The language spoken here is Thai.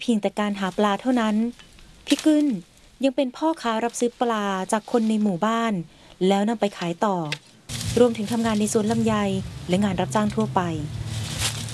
เพียงแต่การหาปลาเท่านั้นพี่กึ้นยังเป็นพ่อค้ารับซื้อปลาจากคนในหมู่บ้านแล้วนำไปขายต่อรวมถึงทำงานในสวนลำไยและงานรับจ้างทั่วไป